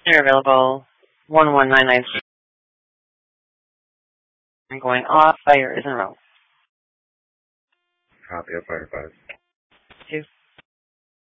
They're available. 1199. I'm going off. Fire is en route. Copy of Fire 5. 2.